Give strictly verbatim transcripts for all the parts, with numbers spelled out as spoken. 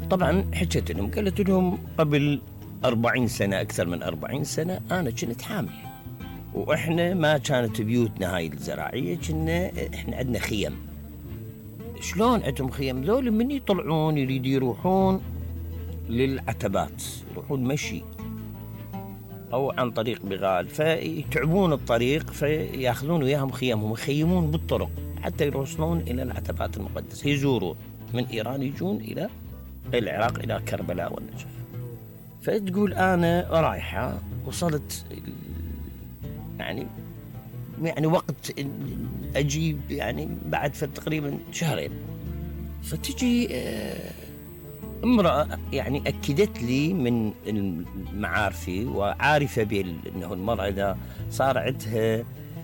طبعا حكيت لهم، قالت لهم قبل أربعين سنة، أكثر من أربعين سنة أنا كنت حامل، وإحنا ما كانت بيوتنا هاي الزراعية، كنا إحنا عندنا خيم. شلون عندهم خيم؟ ذول من يطلعون يريد يروحون للعتبات، يروحون مشي أو عن طريق بغال، فيتعبون الطريق فياخذون وياهم خيمهم، يخيمون بالطرق حتى يوصلون إلى العتبات المقدسة، يزورون من إيران يجون إلى العراق، إلى كربلاء والنجف. فتقول أنا رايحة، وصلت يعني يعني وقت أجيب يعني بعد تقريبا شهرين، فتجي امرأة يعني أكدت لي من المعارفي وعارفة بأنه المرأة إذا صار عندها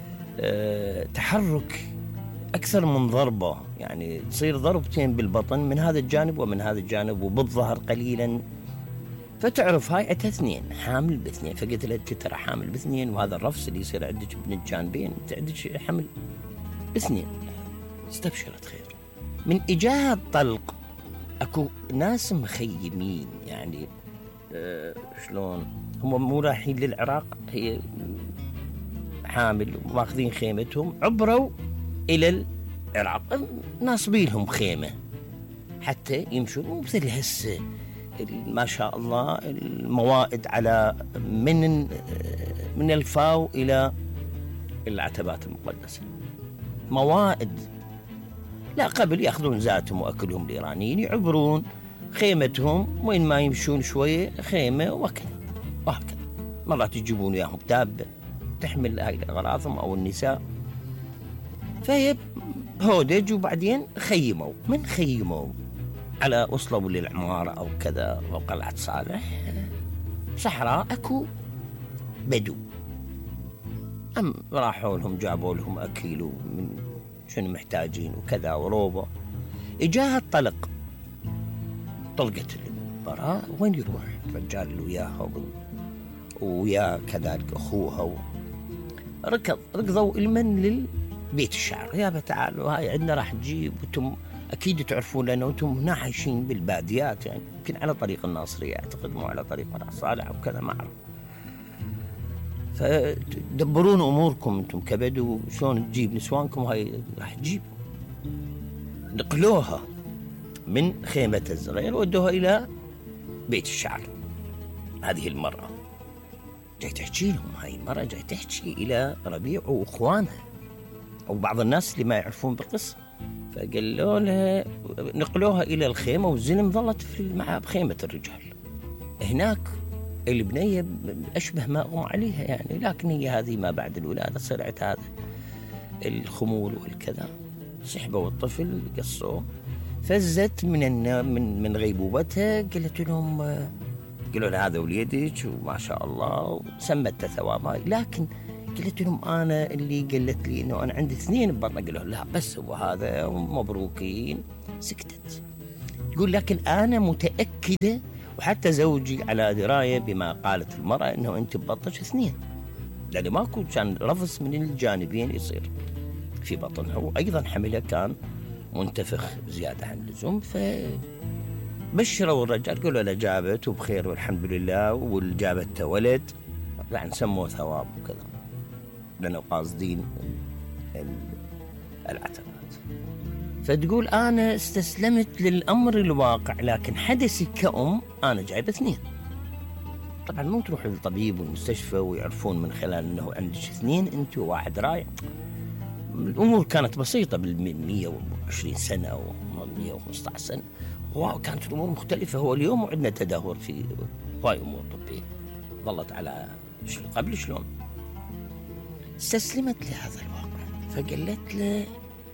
تحرك أكثر من ضربة، يعني تصير ضربتين بالبطن من هذا الجانب ومن هذا الجانب وبالظهر قليلا، فتعرف هاي عندها اثنين، حامل باثنين. فقلت لها ترى حامل باثنين، وهذا الرفس اللي يصير عندك من الجانبين، انت عندك حمل باثنين. استبشرت خير. من إجاها الطلق اكو ناس مخيمين، يعني أه شلون هم مو رايحين للعراق، هي حامل وماخذين خيمتهم، عبروا الى العراق ناصبين خيمه حتى يمشون. مثل هسه ما شاء الله الموائد على من من الفاو الى العتبات المقدسه، موائد. لا قبل ياخذون زاتهم واكلهم الايرانيين، يعبرون خيمتهم وين ما يمشون شويه خيمه وكذا وهكذا. مرات يجيبون وياهم دابه تحمل هاي اغراضهم او النساء، فهي هودج. وبعدين خيموا، من خيموا على وصلوا للعمارة أو كذا أو قلعة صالح، صحراء أكو بدو، أم راحوا لهم جابوا لهم أكل من شنو محتاجين وكذا وروبة. إجاها الطلق، طلقت المرأة، وين يروح الرجال اللي وياها ويا كذلك أخوها، ركض ركضوا المن للبيت الشعر، يابا تعالوا هاي عندنا راح نجيب، وتم أكيد تعرفون لأنه أنتم هنا عايشين بالباديات، يعني يمكن على طريق الناصرية أعتقد، مو على طريق قلعة صالح أو كذا ما أعرف. فدبرون أموركم أنتم كبدوا، شلون تجيب نسوانكم هاي راح تجيب. نقلوها من خيمة الزغير ودوها إلى بيت الشعر. هذه المرأة جاي تحكي لهم، هاي المرأة جاي تحكي إلى ربيع وإخوانها أو بعض الناس اللي ما يعرفون بالقصة. فقالوا لها نقلوها إلى الخيمة، والزلم ظلت في مع بخيمة الرجال هناك. البنية أشبه ما أغمى عليها يعني، لكن هي هذه ما بعد الولادة صرعت هذا الخمول والكذا، سحبوا الطفل قصوه. فزت من من من غيبوبتها، قالت لهم قالوا لها هذا وليدك وما شاء الله، وسمتها ثوابها. لكن قلت لهم أنا اللي قالت لي إنه أنا عندي اثنين ببطني، قالوا لا بس هو هذا مبروكين. سكتت. تقول لكن أنا متأكدة وحتى زوجي على دراية بما قالت المرأة إنه أنت ببطنك اثنين، لأن ماكو كان رفس من الجانبين يصير في بطنها، وأيضا حملها كان منتفخ زيادة عن اللزوم. فبشروا الرجال قالوا لا جابت وبخير والحمد لله، والجابت ولد، يعني سموه ثواب وكذا، لأنه قاصدين العتبات. فتقول أنا استسلمت للأمر الواقع، لكن حدثي كأم أنا جايب اثنين. طبعا مو تروح للطبيب والمستشفى ويعرفون من خلال أنه عندك اثنين أنت وواحد رايح. الأمور كانت بسيطة بالمئة وعشرين سنة أو مئة وخمسة عشر سنة، وكانت الأمور مختلفة. هو اليوم عندنا تدهور في هاي أمور طبية ظلت على قبل. شلون استسلمت لهذا الواقع، فقالت له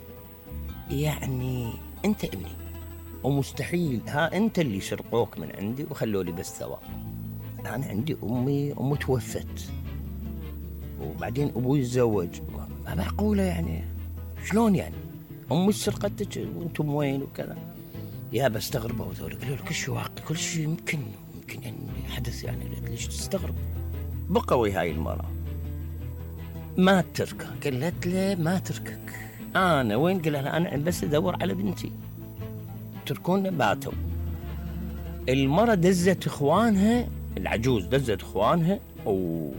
يعني أنت ابني ومستحيل ها أنت اللي سرقوك من عندي وخلوا لي بس ثواب. أنا عندي أمي أمي توفت، وبعدين أبوي تزوج، ما معقولة يعني، شلون يعني أمي سرقتك وأنتم وين وكذا. يا بستغربوا وذول قالوا له كل شيء واقع، كل شيء يمكن يمكن يعني حدث، يعني ليش تستغرب. بقوي هاي المرأة ما تركه، قالت له ما تركك أنا وين؟ قال لها أنا بس أدور على بنتي، تركونا باتوا. المرة دزت اخوانها، العجوز دزت اخوانها و...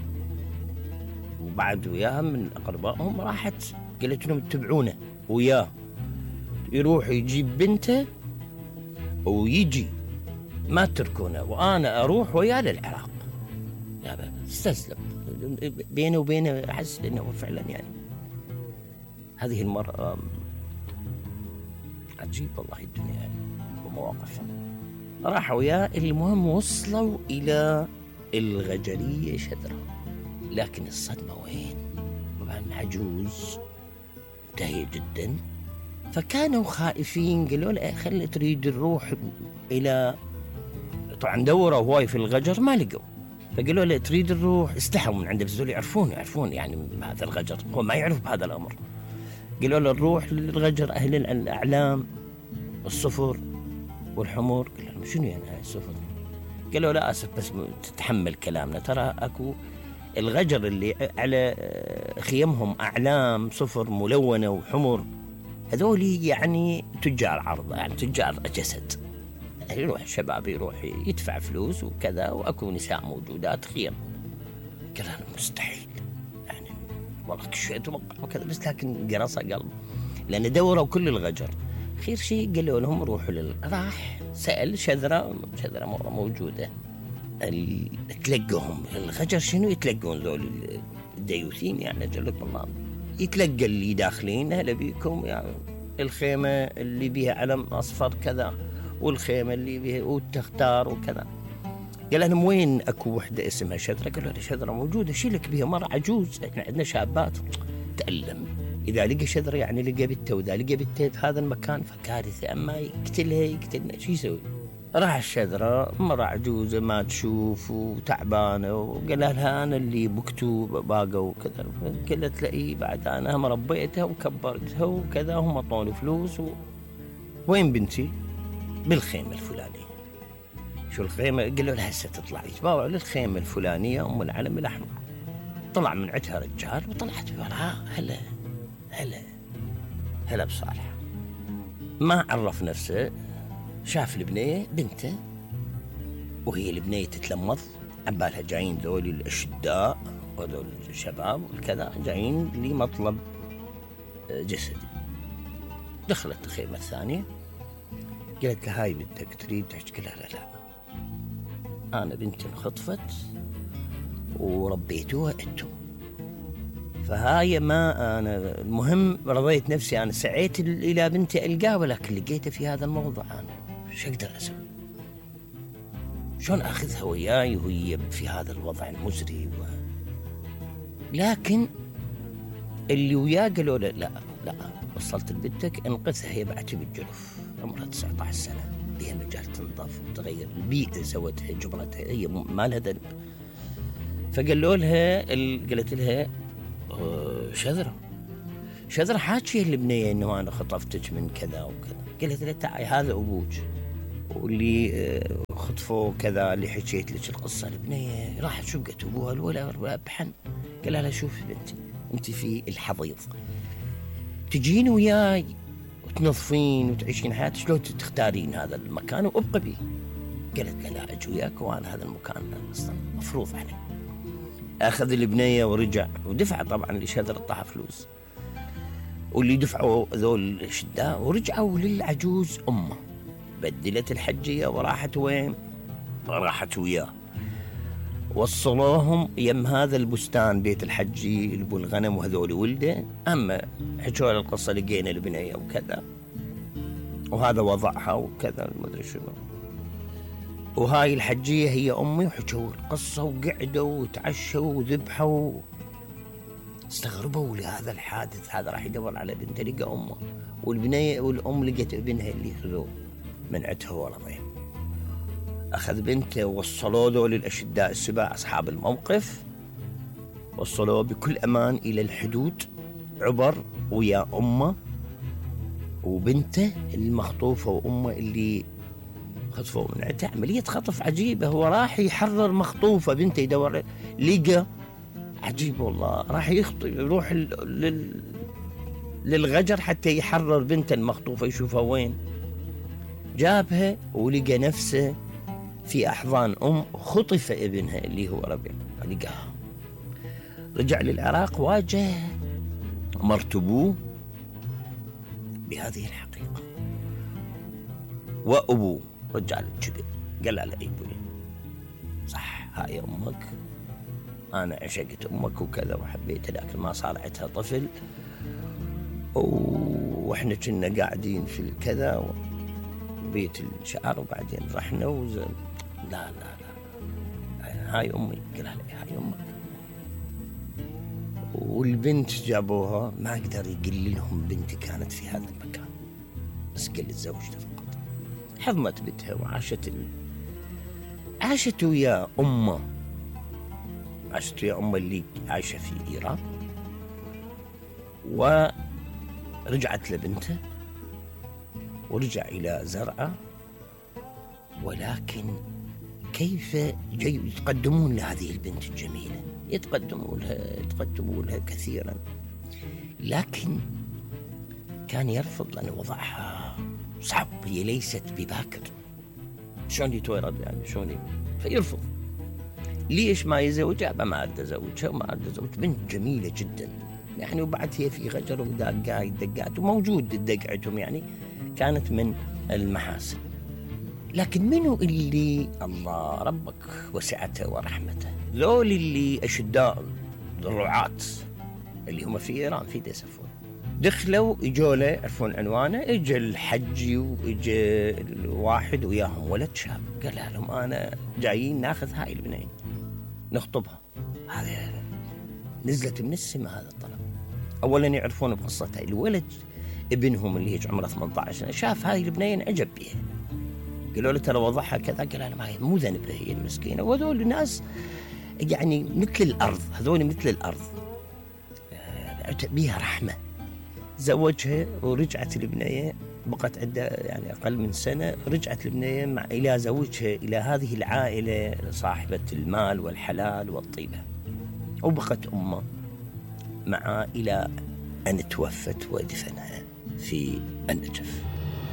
وبعد وياها من اقربائهم، راحت قالت لهم اتبعونه وياه، يروح يجيب بنته ويجي، ما تتركونه، وانا اروح وياه للعراق. يا بابا استسلم، بينه وبينه احس انه فعلا يعني هذه المرأة عجيب والله الدنيا يعني ومواقفها. راحوا وياه، المهم وصلوا الى الغجرية شذرة، لكن الصدمة وين؟ طبعا عجوز منتهية جدا، فكانوا خائفين، قالوا له خلي تريد نروح الى، طبعا دوروا هواي في الغجر ما لقوا، فقالوا له تريد نروح، استحوا من عنده، بس يعرفون يعرفون يعني هذا الغجر، هو ما يعرف بهذا الامر. قالوا له نروح للغجر اهل الاعلام الصفر والحمر. قال لهم شنو يعني هاي الصفر؟ قالوا لا اسف بس تتحمل كلامنا، ترى اكو الغجر اللي على خيمهم اعلام صفر ملونه وحمر، هذولي يعني تجار عرض، يعني تجار جسد، يروح الشباب يروح يدفع فلوس وكذا، واكو نساء موجودات خيم. قال انا مستحيل يعني والله شوي اتوقع وكذا، بس لكن قرصه قلب، لان دوروا كل الغجر. خير شيء قالوا لهم روحوا لل... راح سأل شذرة، شذرة مرة موجودة، ال... تلقوهم الغجر شنو يتلقون ذول الديوثين يعني جلكم الله، يتلقى اللي داخلين هلا بيكم يعني، الخيمة اللي بيها علم أصفر كذا، والخيمة اللي بيها وتختار وكذا. قال لهم وين اكو وحدة اسمها شذرة؟ قالوا له شذرة موجودة، شيلك بيها مرة عجوز، احنا عندنا شابات. تألم، إذا لقى شذرة يعني لقى بنته، وإذا لقى بنته في هذا المكان فكارثة، أما يقتلها يقتلنا شو يسوي؟ راح الشذرة مرة عجوزة ما تشوف وتعبانة، وقال لها أنا اللي بكتو باقة وكذا. قالت له إيه بعد أنا هم ربيتها وكبرتها وكذا، هم أعطوني فلوس و... وين بنتي؟ بالخيمة الفلانية. شو الخيمة؟ قالوا لها هسه تطلع، يتباوعوا للخيمة الفلانية أم العلم الأحمر. طلع من عندها رجال وطلعت وراها، هلا هلا هلا بصالح، ما عرف نفسه، شاف البنية بنته، وهي البنية تتلمض، عبالها جايين ذول الأشداء وذول الشباب والكذا جايين لمطلب جسدي. دخلت الخيمة الثانية، قالت لها هاي بنتك تريد تحكي؟ لها لا لا أنا بنتي انخطفت وربيتوها انتم، فهاي ما أنا المهم رضيت نفسي، أنا سعيت إلى بنتي ألقاها، ولكن لقيتها في هذا الموضع، أنا شو أقدر أسوي؟ شلون أخذها وياي وهي في هذا الوضع المزري و... لكن اللي وياه قالوا له لا لا وصلت لبنتك انقذها، هي بعتي بالجلف، عمرها تسعة عشر سنة، بها مجال تنظف وتغير، البيئة سوتها جبرتها، هي ما لها ذنب. فقالوا لها ال... قالت لها شذرة شذرة حاكي البنية انه انا خطفتك من كذا وكذا. قالت له تعي هذا ابوك واللي خطفوا كذا اللي حكيت لك القصة. البنية راحت شقت ابوها الولا بحن، قال لها شوفي بنتي انت في الحضيض، تجين وياي وتنظفين وتعيشين حياتك، شلون تختارين هذا المكان وابقى بيه؟ قالت له لا اجي وياك، وانا هذا المكان اصلا مفروض علي. اخذ البنيه ورجع ودفع طبعا لشذر طاح فلوس، واللي دفعوا ذول الشداء، ورجعوا للعجوز امه، بدلت الحجيه وراحت وين؟ راحت وياه، وصلوهم يم هذا البستان بيت الحجي اللي بالغنم وهذول ولده. اما حكوا له القصه، لقينا البنيه وكذا وهذا وضعها وكذا ما ادري شنو، وهاي الحجية هي أمي، وحكوا القصة وقعدوا وتعشوا وذبحوا. استغربوا لهذا الحادث، هذا راح يدور على بنته، لقى أمه، والبنية والأم لقت ابنها اللي خذوه من عندها ورضيه. أخذ بنته ووصلوه ذول الأشداء السباع أصحاب الموقف، وصلوه بكل أمان إلى الحدود، عبر ويا أمه وبنته المخطوفة وأمه اللي خطفوا من عندها. عملية خطف عجيبة، هو راح يحرر مخطوفة بنته، يدور لقى عجيب والله، راح يخطف يروح لل... للغجر حتى يحرر بنته المخطوفة، يشوفها وين. جابها ولقى نفسه في أحضان أم خطف ابنها اللي هو ربيع، لقاها. رجع للعراق واجه مرتبوه بهذه الحقيقة، وأبوه رجع للجبل قال له أبوي صح هاي أمك، أنا عشقت أمك وكذا وحبيتها، لكن ما صار عندها طفل وإحنا كنا قاعدين في الكذا بيت الشعر وبعدين رحنا وز... لا لا لا هاي أمي. قال له هاي أمك. والبنت جابوها ما قدر يقول لهم بنتي كانت في هذا المكان، بس قال لزوجته فقط. حضمت بنتها وعاشت ال... عاشت ويا أمه، عاشت ويا أمه اللي عايشة في إيران، ورجعت لبنته ورجع إلى زرعه. ولكن كيف يتقدمون لهذه البنت الجميلة؟ يتقدمون لها يتقدمون لها كثيرا، لكن كان يرفض لأن وضعها صعب، هي ليست بباكر، شلون يتورد يعني شلون، فيرفض. ليش ما يزوجها؟ ما أريد أزوجها وما أريد أزوج، بنت جميلة جدا يعني، وبعد هي في غجر ودقات دقات وموجود الدقعتهم يعني، كانت من المحاسن. لكن منو اللي الله ربك وسعته ورحمته؟ ذول اللي أشداء الرعاة اللي هم في إيران في ديسفون، دخلوا اجوا له يعرفون عنوانه، اجى الحجي واجى الواحد وياهم ولد شاب، قال لهم أنا جايين ناخذ هاي البنين نخطبها. هذا نزلت من السماء هذا الطلب. أولا يعرفون بقصتها، الولد ابنهم اللي هيك عمره ثمانية عشر سنة شاف هاي البنين عجب بها، قالوا له ترى وضعها كذا، قال أنا ما هي مو ذنبها هي المسكينة، وهذول الناس يعني مثل الأرض، هذول مثل الأرض بيها رحمة. زوجها ورجعت البنية، بقت عندها يعني أقل من سنة، رجعت البنية مع إلى زوجها إلى هذه العائلة صاحبة المال والحلال والطيبة، وبقت أمه معه إلى أن توفت ودفنها في النجف.